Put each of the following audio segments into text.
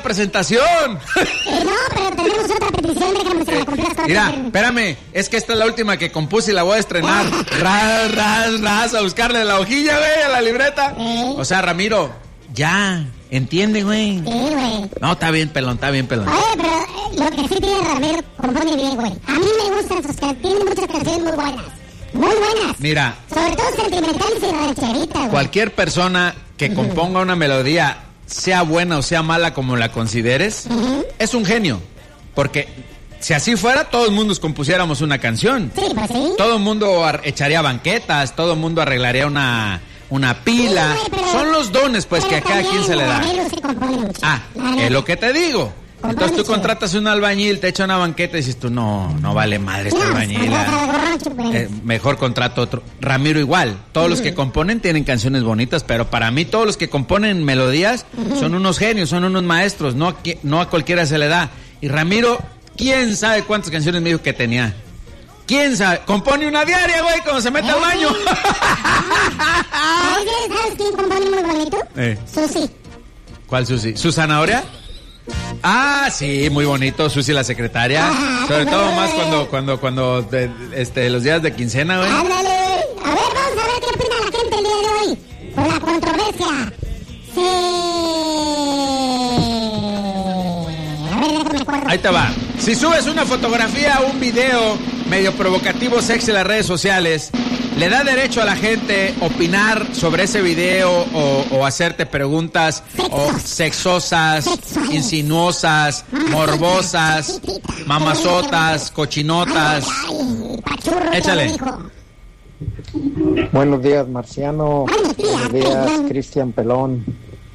presentación. No, pero tenemos otra petición de que se la cumplas toda. Mira, espérame, es que esta es la última que compuse y la voy a estrenar. Ras, a buscarle la hojilla, güey, a la libreta. O sea, Ramiro, ya, entiende, güey. Sí, güey. No, está bien, pelón. Oye, pero lo que sí tiene Ramiro, compone bien, güey. A mí me gustan sus canciones, tiene muchas canciones muy buenas. Muy buenas. Mira. Sobre todo sentimentales y rancheritas, güey. Cualquier persona que componga una melodía, sea buena o sea mala como la consideres, es un genio. Porque si así fuera, todo el mundo compusiéramos una canción. Sí, pues sí. Todo el mundo echaría banquetas, todo el mundo arreglaría una pila. Sí, güey, son los dones, pues, que a cada quien se le da. Es lo que te digo. Entonces tú contratas un albañil, te echa una banqueta y dices tú, no vale madre este albañil. Mejor contrato otro. Ramiro igual. Todos los que componen tienen canciones bonitas, pero para mí todos los que componen melodías son unos genios, son unos maestros. No a cualquiera se le da. Y Ramiro, ¿quién sabe cuántas canciones me dijo que tenía? ¿Quién sabe? Compone una diaria, güey, cuando se mete al baño. ¿Sabes quién compone muy bonito? Susi. ¿Cuál Susi? ¿Su zanahoria? Ah, sí, muy bonito, Susi la secretaria. Sobre todo más cuando los días de quincena, güey. Ándale. A ver, vamos a ver qué opina la gente el día de hoy. Por la controversia. Sí. A ver, déjame acuerdo. Ahí te va. Si subes una fotografía o un video medio provocativo, sexy en las redes sociales, ¿le da derecho a la gente opinar sobre ese video o hacerte preguntas sexosas, insinuosas, morbosas, mamazotas, cochinotas? Échale. Buenos días, Marciano. Buenos días, Cristian Pelón.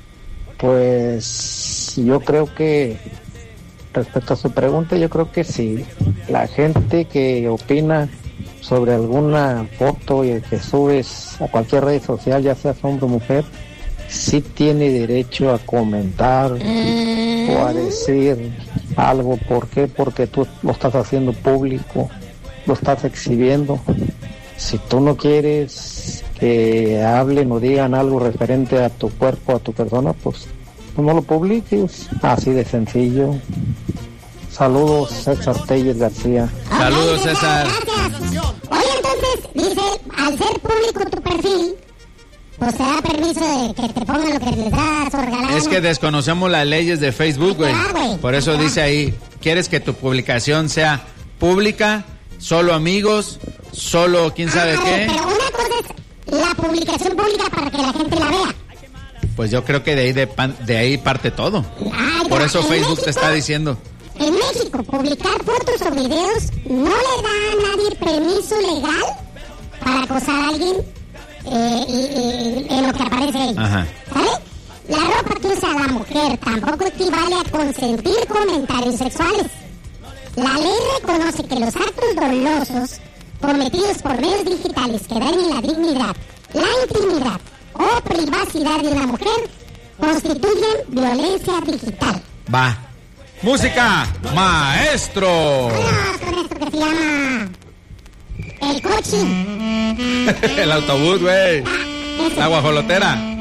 Pues yo creo que, respecto a su pregunta, yo creo que sí. La gente que opina sobre alguna foto que subes a cualquier red social, ya seas hombre o mujer, sí tiene derecho a comentar o a decir algo. ¿Por qué? Porque tú lo estás haciendo público, lo estás exhibiendo. Si tú no quieres que hablen o digan algo referente a tu cuerpo, a tu persona, pues no lo publiques, así de sencillo. Saludos, César Telles García. Saludos, César. Gracias. Oye, entonces, dice, al ser público tu perfil, pues te da permiso de que te pongan lo que les das o regalar. Es que desconocemos las leyes de Facebook, güey. Por eso dice ahí, ¿quieres que tu publicación sea pública? Solo amigos, solo quién sabe qué. Pero una cosa es la publicación pública para que la gente la vea. Pues yo creo que de ahí parte todo. Por eso Facebook te está diciendo. En México, publicar fotos o videos no le da a nadie permiso legal para acosar a alguien en lo que aparece ahí. ¿Sabes? La ropa que usa la mujer tampoco equivale a consentir comentarios sexuales. La ley reconoce que los actos dolosos cometidos por medios digitales que dañen la dignidad, la intimidad o privacidad de una mujer constituyen violencia digital. Va. ¡Música, maestro! Vamos con esto que se llama el coche. El autobús, güey. La guajolotera.